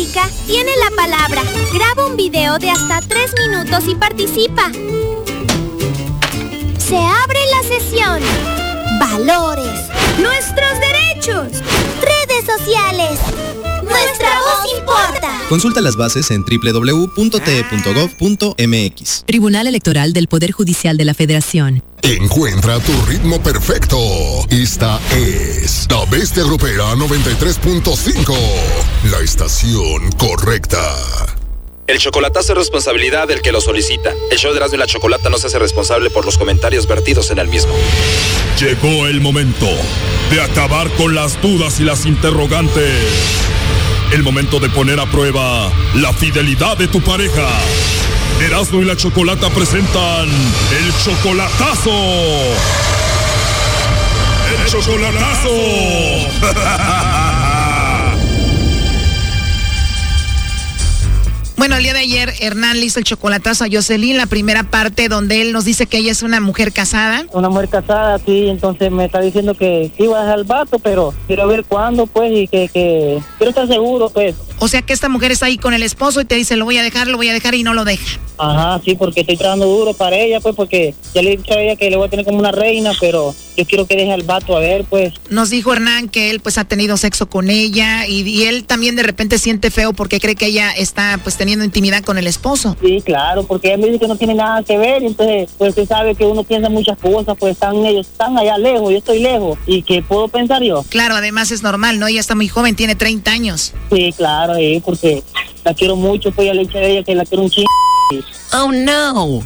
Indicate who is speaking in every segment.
Speaker 1: Mónica tiene la palabra. Graba un video de hasta 3 minutos y participa. Se abre la sesión. Valores. Nuestros derechos. Redes sociales. Nuestra voz importa.
Speaker 2: Consulta las bases en www.te.gov.mx.
Speaker 3: Tribunal Electoral del Poder Judicial de la Federación.
Speaker 4: Encuentra tu ritmo perfecto. Esta es La Bestia Grupera 93.5. La estación correcta.
Speaker 5: El chocolatazo es responsabilidad del que lo solicita. El show de Erasmo y la Chocolata no se hace responsable por los comentarios vertidos en el mismo.
Speaker 6: Llegó el momento de acabar con las dudas y las interrogantes. El momento de poner a prueba la fidelidad de tu pareja. Erasmo y la Chocolata presentan El Chocolatazo. ¡El Chocolatazo!
Speaker 7: Bueno, el día de ayer Hernán le hizo el chocolatazo a Jocelyn, la primera parte donde él nos dice que ella es una mujer casada.
Speaker 8: Una mujer casada, sí, entonces me está diciendo que iba a dejar el vato, pero quiero ver cuándo, pues, y que quiero estar seguro, pues.
Speaker 7: O sea que esta mujer está ahí con el esposo y te dice, lo voy a dejar y no lo deja.
Speaker 8: Ajá, sí, porque estoy trabajando duro para ella, pues, porque ya le he dicho a ella que le voy a tener como una reina, pero yo quiero que deje al vato a ver, pues.
Speaker 7: Nos dijo Hernán que él, pues, ha tenido sexo con ella y él también de repente siente feo porque cree que ella está, pues, teniendo intimidad con el esposo.
Speaker 8: Sí, claro, porque ella me dice que no tiene nada que ver, entonces, pues, usted sabe que uno piensa muchas cosas, pues, ellos están allá lejos, yo estoy lejos, ¿y qué puedo pensar yo?
Speaker 7: Claro, además es normal, ¿no? Ella está muy joven, tiene 30 años.
Speaker 8: Sí, claro, porque la quiero mucho, pues, ya le he dicho a ella que la quiero un chingo.
Speaker 7: Oh, no.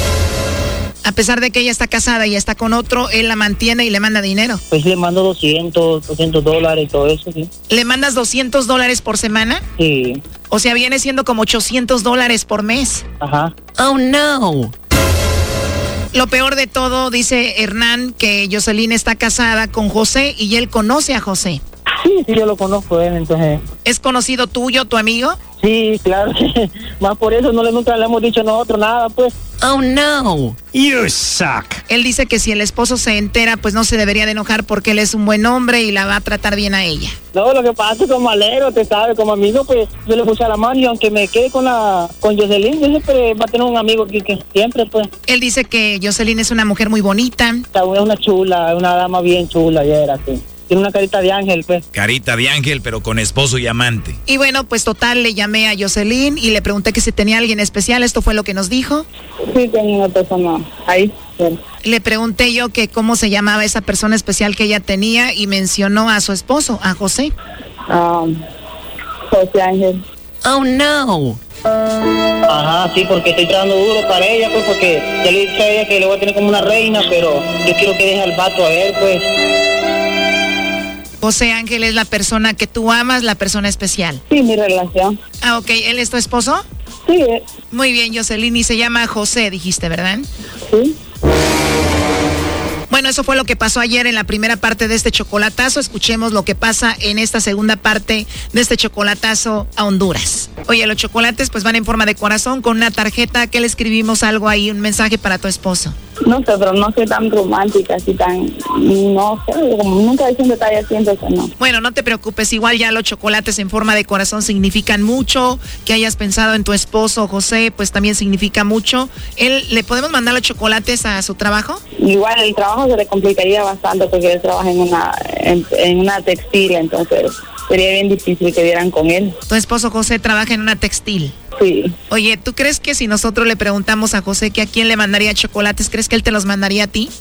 Speaker 7: A pesar de que ella está casada y está con otro, él la mantiene y le manda dinero.
Speaker 8: Pues le mando $200 y todo eso, sí.
Speaker 7: ¿Le mandas $200 por semana?
Speaker 8: Sí.
Speaker 7: O sea, viene siendo como $800 por mes.
Speaker 8: Ajá.
Speaker 7: Oh, no. Lo peor de todo, dice Hernán, que Jocelyn está casada con José y él conoce a José.
Speaker 8: Sí, yo lo conozco él, entonces.
Speaker 7: ¿Es conocido tuyo, tu amigo?
Speaker 8: Sí, claro. Más por eso nunca le hemos dicho nosotros nada, pues.
Speaker 7: Oh, no.
Speaker 9: You suck.
Speaker 7: Él dice que si el esposo se entera, pues no se debería de enojar porque él es un buen hombre y la va a tratar bien a ella.
Speaker 8: No, lo que pasa es como alegro, te sabe, como amigo, pues yo le puse a la mano y aunque me quede con Jocelyn, yo siempre va a tener un amigo que siempre, pues.
Speaker 7: Él dice que Jocelyn es una mujer muy bonita.
Speaker 8: Es una chula, una dama bien chula, ya era así. Tiene una carita de ángel, pues.
Speaker 9: Carita de ángel, pero con esposo y amante.
Speaker 7: Y bueno, pues total, le llamé a Jocelyn y le pregunté que si tenía alguien especial. Esto fue lo que nos dijo.
Speaker 8: Sí, tengo una persona ahí. Sí.
Speaker 7: Le pregunté yo que cómo se llamaba esa persona especial que ella tenía y mencionó a su esposo, a José.
Speaker 8: José Ángel.
Speaker 7: Oh, no.
Speaker 8: Ajá, sí, porque estoy trabajando duro para ella, pues, porque ya le he dicho a ella que le voy a tener como una reina, pero yo quiero que deje al vato a ver, pues.
Speaker 7: José Ángel es la persona que tú amas, la persona especial.
Speaker 8: Sí, mi relación.
Speaker 7: Ah, ok. ¿Él es tu esposo?
Speaker 8: Sí.
Speaker 7: Muy bien, Jocelyn. Y se llama José, dijiste, ¿verdad?
Speaker 8: Sí.
Speaker 7: Bueno, eso fue lo que pasó ayer en la primera parte de este chocolatazo. Escuchemos lo que pasa en esta segunda parte de este chocolatazo a Honduras. Oye, los chocolates pues van en forma de corazón con una tarjeta. ¿Qué le escribimos? Algo ahí, un mensaje para tu esposo.
Speaker 10: No sé, pero no soy tan romántica, así tan, no sé, como nunca hice un detalle así, entonces no.
Speaker 7: Bueno, no te preocupes, igual ya los chocolates en forma de corazón significan mucho. Que hayas pensado en tu esposo, José, pues también significa mucho. ¿Le podemos mandar los chocolates a su trabajo?
Speaker 10: Igual el trabajo se le complicaría bastante porque él trabaja en una textil, entonces sería bien difícil que vieran con él.
Speaker 7: Tu esposo José trabaja en una textil.
Speaker 10: Sí.
Speaker 7: Oye, ¿tú crees que si nosotros le preguntamos a José que a quién le mandaría chocolates, crees que él te los mandaría a ti?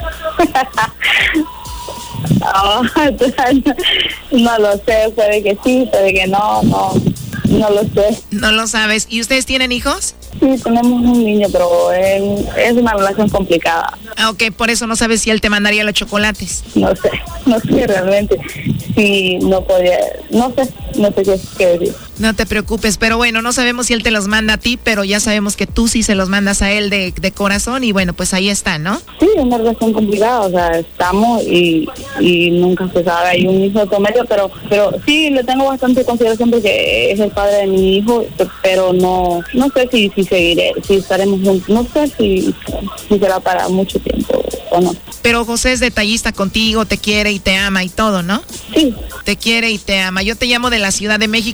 Speaker 10: No lo sé, puede que sí, puede que no lo sé.
Speaker 7: No lo sabes. ¿Y ustedes tienen hijos?
Speaker 10: Sí, tenemos un niño, pero es una relación complicada.
Speaker 7: Ah, ok, por eso no sabes si él te mandaría los chocolates.
Speaker 10: No sé realmente. Sí, no sé qué decir.
Speaker 7: No te preocupes, pero bueno, no sabemos si él te los manda a ti, pero ya sabemos que tú sí se los mandas a él de corazón y bueno, pues ahí está, ¿no?
Speaker 10: Sí, es una relación complicada, o sea, estamos y nunca se sabe, hay un hijo de promedio, pero sí, le tengo bastante consideración porque es el padre de mi hijo, pero no sé si estaremos juntos, no sé si será para mucho tiempo o no.
Speaker 7: Pero José es detallista contigo, te quiere y te ama y todo, ¿no?
Speaker 10: Sí.
Speaker 7: Te quiere y te ama. Yo te llamo de la Ciudad de México. ¿Tú has estado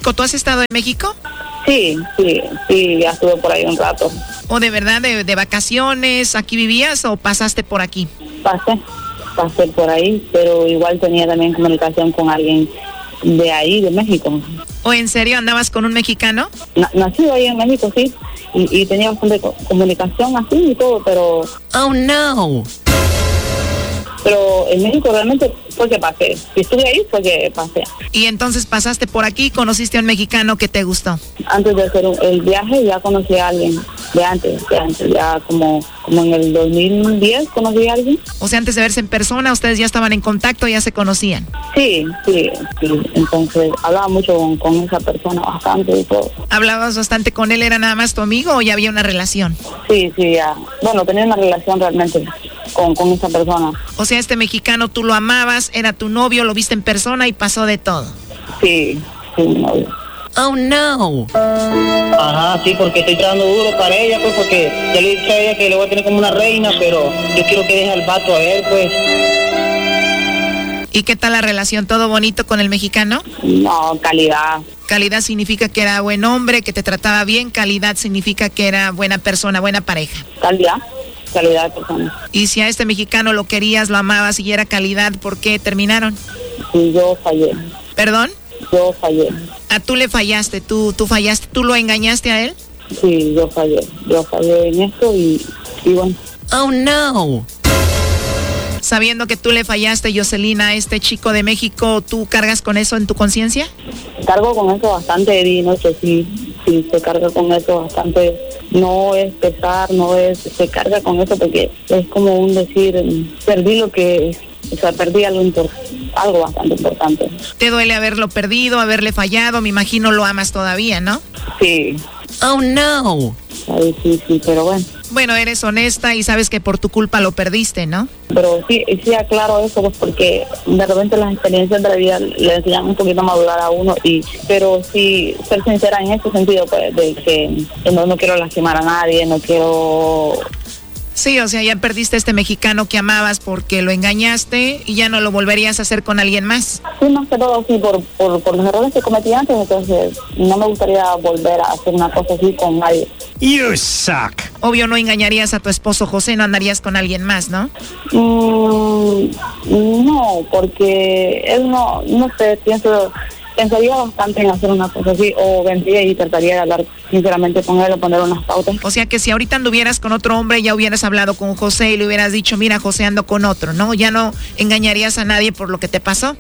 Speaker 7: estado en México?
Speaker 10: Sí, ya estuve por ahí un rato.
Speaker 7: ¿O de verdad de vacaciones aquí vivías o pasaste por aquí?
Speaker 10: Pasé por ahí, pero igual tenía también comunicación con alguien de ahí, de México.
Speaker 7: ¿O en serio andabas con un mexicano?
Speaker 10: Nacido ahí en México, sí, y tenía bastante comunicación así y todo, pero...
Speaker 7: ¡Oh, no!
Speaker 10: Pero en México realmente fue que pasé. Si estuve ahí fue que pasé.
Speaker 7: Y entonces pasaste por aquí y conociste a un mexicano que te gustó.
Speaker 10: Antes de hacer el viaje ya conocí a alguien. De antes, ya como en el 2010 conocí a alguien.
Speaker 7: O sea, antes de verse en persona, ustedes ya estaban en contacto, ya se conocían.
Speaker 10: Sí. Entonces hablaba mucho con esa persona bastante y todo.
Speaker 7: ¿Hablabas bastante con él? ¿Era nada más tu amigo o ya había una relación?
Speaker 10: Sí, ya. Bueno, tenía una relación realmente con esa persona.
Speaker 7: O sea, este mexicano tú lo amabas, era tu novio, lo viste en persona y pasó de todo.
Speaker 10: Sí, mi novio.
Speaker 7: Oh, no.
Speaker 8: Ajá, sí, porque estoy trabajando duro para ella, pues, porque ya le he dicho a ella que le voy a tener como una reina, pero yo quiero que deje al vato a él, pues.
Speaker 7: ¿Y qué tal la relación? ¿Todo bonito con el mexicano?
Speaker 10: No, calidad.
Speaker 7: Calidad significa que era buen hombre, que te trataba bien. Calidad significa que era buena persona, buena pareja.
Speaker 10: Calidad de persona.
Speaker 7: Y si a este mexicano lo querías, lo amabas y era calidad, ¿por qué terminaron?
Speaker 10: Sí, yo fallé.
Speaker 7: ¿Perdón?
Speaker 10: Yo fallé.
Speaker 7: ¿A tú le fallaste? ¿Tú fallaste? ¿Tú lo engañaste a él?
Speaker 10: Sí, yo fallé en esto y bueno.
Speaker 7: Oh, no. Sabiendo que tú le fallaste, Yoselina, a este chico de México, ¿tú cargas con eso en tu conciencia?
Speaker 10: Cargo con eso bastante, Eddie, no sé si se carga con eso bastante. No es pesar, se carga con eso porque es como un decir, perdí algo bastante importante.
Speaker 7: ¿Te duele haberlo perdido, haberle fallado? Me imagino lo amas todavía, ¿no?
Speaker 10: Sí.
Speaker 7: Oh, no.
Speaker 10: Ay, sí, pero bueno.
Speaker 7: Bueno, eres honesta y sabes que por tu culpa lo perdiste, ¿no?
Speaker 10: Pero sí aclaro eso, pues, porque de repente las experiencias de la vida le enseñan un poquito a madurar a uno, pero sí ser sincera en ese sentido, pues, de que no quiero lastimar a nadie, no quiero...
Speaker 7: Sí, o sea, ya perdiste a este mexicano que amabas porque lo engañaste y ya no lo volverías a hacer con alguien más.
Speaker 10: Sí, más que todo, sí, por los errores que cometí antes, entonces no me gustaría volver a hacer una cosa así con nadie.
Speaker 9: You suck.
Speaker 7: Obvio, no engañarías a tu esposo José, no andarías con alguien más, ¿no?
Speaker 10: No, porque él no sé, pensaría bastante en hacer una cosa así, o vendría y trataría de hablar sinceramente con él o poner unas pautas.
Speaker 7: O sea que si ahorita anduvieras con otro hombre, ya hubieras hablado con José y le hubieras dicho, mira, José, ando con otro, ¿no? Ya no engañarías a nadie por lo que te pasó.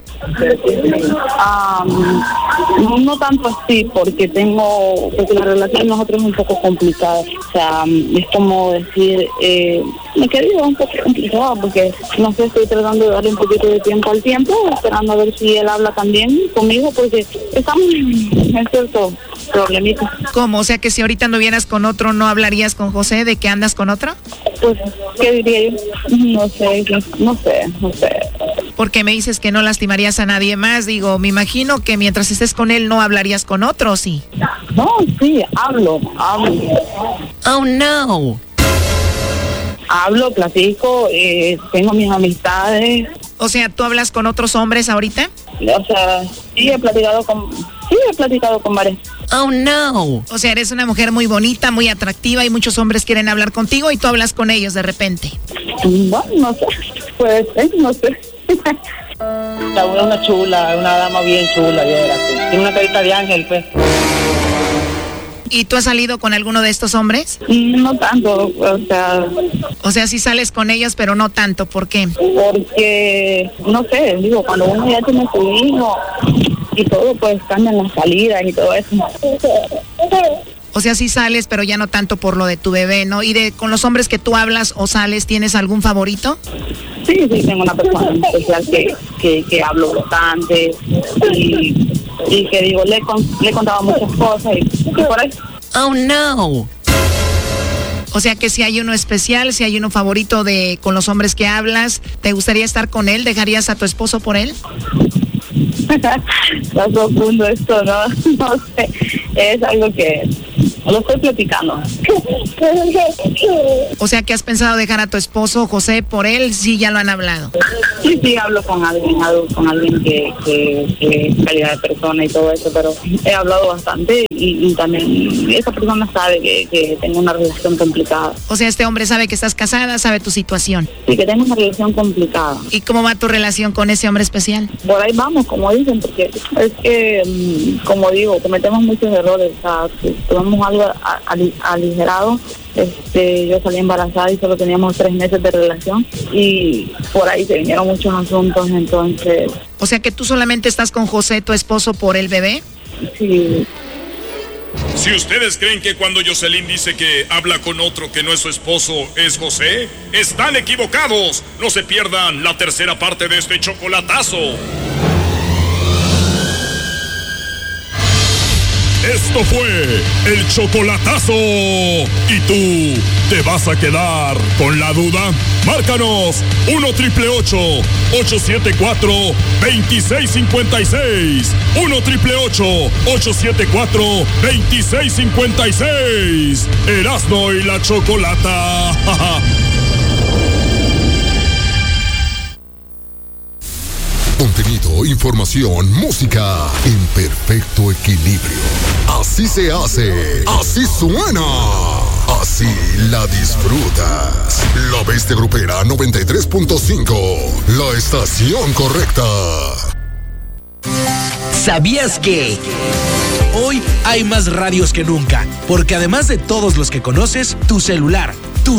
Speaker 10: No tanto así, porque la relación de nosotros es un poco complicada. O sea, es como decir, me quedo un poco complicado, porque no sé, estoy tratando de darle un poquito de tiempo al tiempo, esperando a ver si él habla también conmigo, porque estamos en cierto problemita.
Speaker 7: ¿Cómo? O sea que si ahorita anduvieras con otro, ¿no hablarías con José de que andas con otro?
Speaker 10: Pues, ¿qué diría yo? No sé.
Speaker 7: Porque me dices que no lastimarías a nadie más. Digo, me imagino que mientras estés con él no hablarías con otro, ¿sí?
Speaker 10: No, sí, hablo.
Speaker 7: Oh, no.
Speaker 10: Hablo, platico, tengo mis amistades.
Speaker 7: O sea, ¿tú hablas con otros hombres ahorita?
Speaker 10: O sea, sí he platicado con varios.
Speaker 7: Oh, no. O sea, eres una mujer muy bonita, muy atractiva y muchos hombres quieren hablar contigo y tú hablas con ellos de repente.
Speaker 10: Bueno, no sé. Puede ser, no sé. La una es una chula, una dama bien chula, tiene una carita de ángel, pues.
Speaker 7: ¿Y tú has salido con alguno de estos hombres?
Speaker 10: No tanto,
Speaker 7: O sea, sí sales con ellos, pero no tanto. ¿Por qué?
Speaker 10: Porque, no sé, digo, cuando uno ya tiene su hijo y todo, pues cambian las salidas y todo eso.
Speaker 7: O sea, sí sales, pero ya no tanto por lo de tu bebé, ¿no? ¿Y con los hombres que tú hablas o sales, tienes algún favorito?
Speaker 10: Sí, tengo una persona especial que hablo bastante y que digo, le he contado muchas cosas y por ahí.
Speaker 7: Oh, no. O sea que si hay uno especial, si hay uno favorito con los hombres que hablas, ¿te gustaría estar con él? ¿Dejarías a tu esposo por él?
Speaker 10: Está profundo esto, no sé. Es algo que Lo estoy platicando.
Speaker 7: O sea, que has pensado dejar a tu esposo, José, por él, sí, ya lo han hablado.
Speaker 10: Sí, hablo con alguien que es calidad de persona y todo eso, pero he hablado bastante y también esa persona sabe que tengo una relación complicada.
Speaker 7: O sea, este hombre sabe que estás casada, sabe tu situación.
Speaker 10: Sí, que tengo una relación complicada.
Speaker 7: ¿Y cómo va tu relación con ese hombre especial?
Speaker 10: Por ahí vamos, como dicen, porque es que, como digo, cometemos muchos errores. O sea, si tomamos algo aligerado, yo salí embarazada y solo teníamos 3 meses de relación y por ahí se vinieron muchos asuntos, entonces...
Speaker 7: O sea, que tú solamente estás con José, tu esposo, por el bebé.
Speaker 10: Sí.
Speaker 6: Si ustedes creen que cuando Jocelyn dice que habla con otro que no es su esposo es José, están equivocados. No se pierdan la tercera parte de este chocolatazo. Esto fue el chocolatazo. ¿Y tú te vas a quedar con la duda? Márcanos 1-888-874-2656. 1-888-874-2656. Erasmo y la Chocolata.
Speaker 4: Contenido, información, música en perfecto equilibrio. Así se hace, así suena, así la disfrutas. La Bestia Grupera 93.5, la estación correcta.
Speaker 2: ¿Sabías que hoy hay más radios que nunca? Porque además de todos los que conoces, tu celular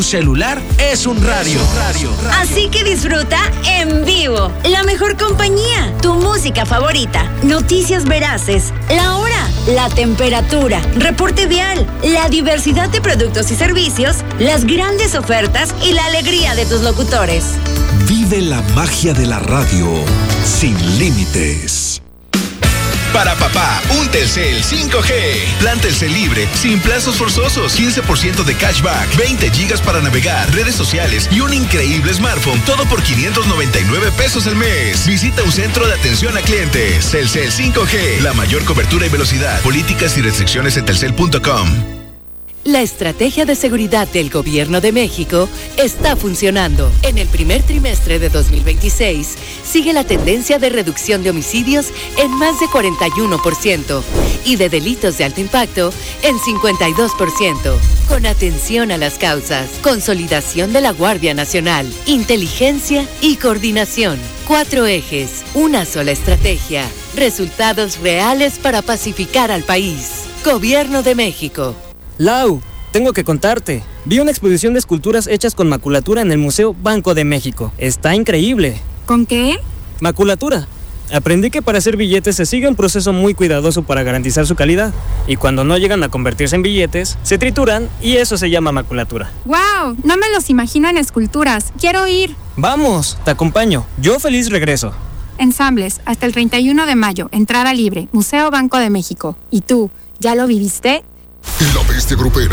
Speaker 2: es un radio.
Speaker 11: Así que disfruta en vivo la mejor compañía, tu música favorita, noticias veraces, la hora, la temperatura, reporte vial, la diversidad de productos y servicios, las grandes ofertas y la alegría de tus locutores.
Speaker 12: Vive la magia de la radio sin límites.
Speaker 13: Para papá, un Telcel 5G. Plan Telcel libre, sin plazos forzosos, 15% de cashback, 20 gigas para navegar, redes sociales y un increíble smartphone. Todo por 599 pesos al mes. Visita un centro de atención a clientes. Telcel 5G, la mayor cobertura y velocidad. Políticas y restricciones en telcel.com.
Speaker 14: La estrategia de seguridad del Gobierno de México está funcionando. En el primer trimestre de 2026, sigue la tendencia de reducción de homicidios en más de 41% y de delitos de alto impacto en 52%. Con atención a las causas, consolidación de la Guardia Nacional, inteligencia y coordinación. 4 ejes, una sola estrategia. Resultados reales para pacificar al país. Gobierno de México.
Speaker 15: Lau, tengo que contarte. Vi una exposición de esculturas hechas con maculatura en el Museo Banco de México. Está increíble.
Speaker 16: ¿Con qué?
Speaker 15: Maculatura. Aprendí que para hacer billetes se sigue un proceso muy cuidadoso para garantizar su calidad. Y cuando no llegan a convertirse en billetes, se trituran y eso se llama maculatura.
Speaker 16: ¡Wow! No me los imagino en esculturas. Quiero ir.
Speaker 15: Vamos, te acompaño. Yo feliz regreso.
Speaker 16: Ensambles, hasta el 31 de mayo. Entrada libre. Museo Banco de México. ¿Y tú, ya lo viviste?
Speaker 4: La Bestia Grupera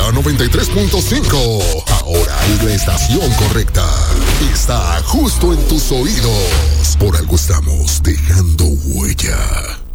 Speaker 4: 93.5. Ahora es la estación correcta. Está justo en tus oídos. Por algo estamos dejando huella.